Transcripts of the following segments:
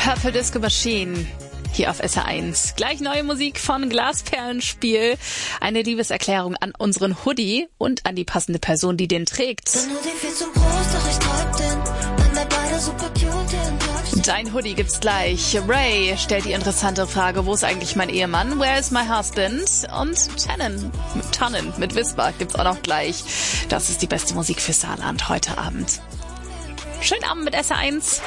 Purple Disco Machine hier auf SR1. Gleich neue Musik von Glasperlenspiel. Eine Liebeserklärung an unseren Hoodie und an die passende Person, die den trägt. Dein Hoodie gibt's gleich. Ray stellt die interessante Frage, wo ist eigentlich mein Ehemann? Where is my husband? Und Tannen mit Whisper gibt's auch noch gleich. Das ist die beste Musik für Saarland heute Abend. Schönen Abend mit SR1.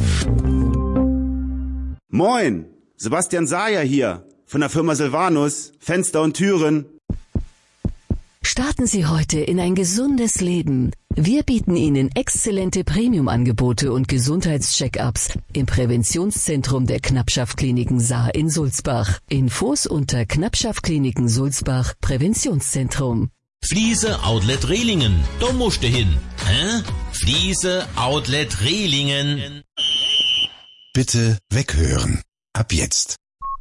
Moin, Sebastian Sayer hier von der Firma Silvanus, Fenster und Türen. Starten Sie heute in ein gesundes Leben. Wir bieten Ihnen exzellente Premium-Angebote und Gesundheitscheck-ups im Präventionszentrum der Knappschaft-Kliniken Saar in Sulzbach. Infos unter Knappschaft-Kliniken Sulzbach Präventionszentrum. Fliese Outlet Rehlingen, da musst du hin. Fliese Outlet Rehlingen. Bitte weghören. Ab jetzt.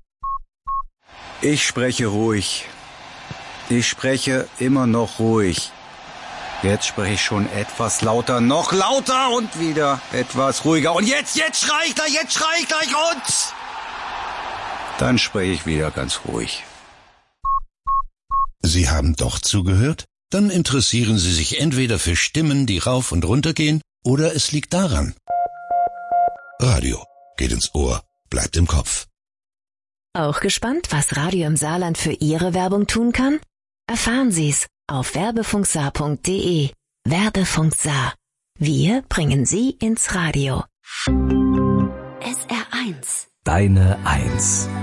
Ich spreche ruhig. Ich spreche immer noch ruhig. Jetzt spreche ich schon etwas lauter, noch lauter und wieder etwas ruhiger. Und jetzt schrei ich gleich und dann spreche ich wieder ganz ruhig. Sie haben doch zugehört? Dann interessieren Sie sich entweder für Stimmen, die rauf und runter gehen, oder es liegt daran. Radio geht ins Ohr, bleibt im Kopf. Auch gespannt, was Radio im Saarland für Ihre Werbung tun kann? Erfahren Sie's auf werbefunksaar.de. Werbefunk Saar. Wir bringen Sie ins Radio. SR1. Deine Eins.